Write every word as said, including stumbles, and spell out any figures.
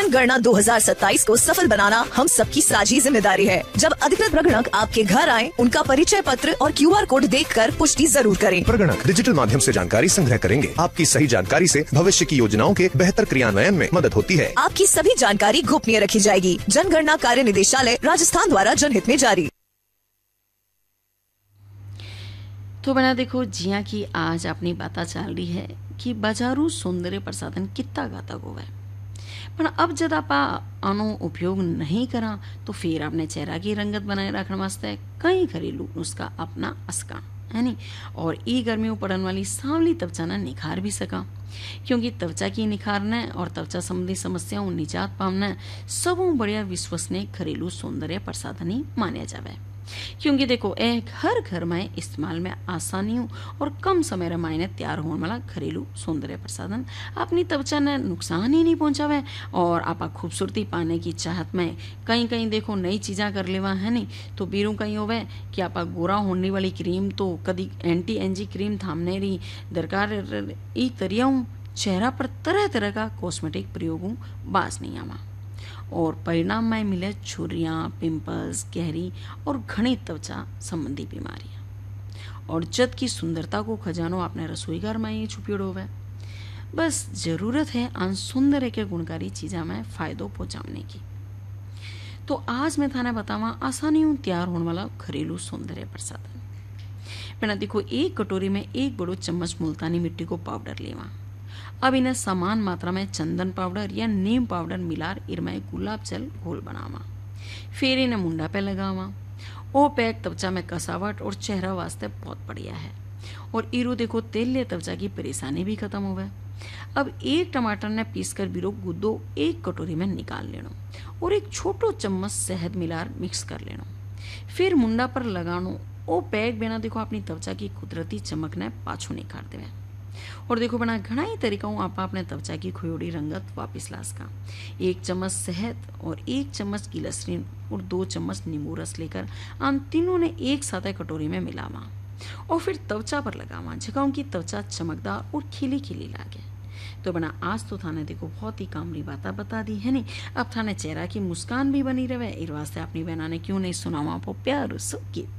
जनगणना दो हज़ार सत्ताईस को सफल बनाना हम सबकी साझी जिम्मेदारी है। जब अधिकृत प्रगणक आपके घर आए, उनका परिचय पत्र और क्यू आर कोड देखकर पुष्टि जरूर करें। प्रगणक डिजिटल माध्यम से जानकारी संग्रह करेंगे। आपकी सही जानकारी से भविष्य की योजनाओं के बेहतर क्रियान्वयन में मदद होती है। आपकी सभी जानकारी गोपनीय रखी जाएगी। जनगणना कार्य निदेशालय राजस्थान द्वारा जनहित में जारी। तो बना देखो जिया की आज अपनी बात चल रही है कि बाजारू सौंदर्य प्रसाधन कितना घातक होवे, पर अब जब आप आनो उपयोग नहीं करा तो फिर अपने चेहरा की रंगत बनाए रखने वास्ते कई घरेलू नुस्खा अपना असका है नी, और ई गर्मियों पड़न वाली सांवली त्वचा ने निखार भी सका, क्योंकि त्वचा की निखारने और त्वचा संबंधी समस्याओं निजात पावने सबों बढ़िया विश्वसनीय घरेलू सौंदर्य प्रसाधन ही माने जावे। क्योंकि देखो एक हर घर में इस्तेमाल में आसानियों और कम समय मायने तैयार होने वाला घरेलू सौंदर्य प्रसाधन अपनी त्वचा ने नुकसान ही नहीं पहुंचावे, और आपा खूबसूरती पाने की चाहत में कहीं कहीं देखो नई चीज़ा कर लेवा है नहीं, तो बीरू कहीं होवे कि आपा गोरा होने वाली क्रीम तो कभी एंटी एनजी क्रीम थामने रही दरकार ई तरियाऊं चेहरा पर तरह तरह का कॉस्मेटिक प्रयोगों बास नहीं आवा, और परिणाम में मिले छुरियाँ, पिंपल्स, गहरी और घनी त्वचा संबंधी बीमारियां, और जद की सुंदरता को खजानो आपने रसोई घर में ही छुपियोड़ होवे। बस जरूरत है आन सौंदर्य के गुणकारी चीज़ा में फायदो पहुंचाने की। तो आज मैं थाने बतावा आसानियों तैयार होने वाला घरेलू सौंदर्य प्रसाधन। मैंने देखो एक कटोरी में एक बड़ो चम्मच मुल्तानी मिट्टी को पाउडर लेवा। अब इन्हें समान मात्रा में चंदन पाउडर या नीम पाउडर मिलार इरमाए गुलाब जल घोल बनावा, फिर इन्हें मुंडा पे लगावा। ओ पैक त्वचा में कसावट और चेहरा वास्ते बहुत बढ़िया है, और इरू देखो तेलिया त्वचा की परेशानी भी खत्म हो गए। अब एक टमाटर ने पीस कर बिरो गुद्दो एक कटोरी में निकाल लेना, और एक छोटो चम्मच शहद मिलार मिक्स कर लेना, फिर मुंडा पर लगानो। ओ पैक बिना देखो अपनी त्वचा की कुदरती चमक ने पाछो निखार देवे, और देखो बना घना ही तरीका आप अपने त्वचा की खोयोड़ी रंगत वापिस ला सका। एक चम्मच शहद और एक चम्मच गिलसरीन और दो चम्मच नींबू रस लेकर आन तीनों ने एक साथ कटोरी में मिलावा, और फिर त्वचा पर लगावा, जगह उनकी त्वचा चमकदार और खिली खिली लागे। तो बना आज तो थाने देखो बहुत ही कामरी बातें बता दी है नहीं, अब थाने चेहरा की मुस्कान भी बनी रहे। इस वास्ते अपनी बहना ने क्यों नहीं सुनावा आपको प्यार सुख गीत।